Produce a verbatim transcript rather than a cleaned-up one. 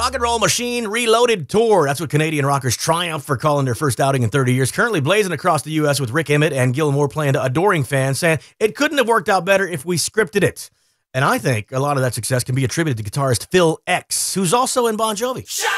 Rock and Roll Machine Reloaded Tour. That's what Canadian rockers triumph for calling their first outing in thirty years. Currently blazing across the U S with Rick Emmett and Gilmore playing to adoring fans, saying it couldn't have worked out better if we scripted it. And I think a lot of that success can be attributed to guitarist Phil X, who's also in Bon Jovi.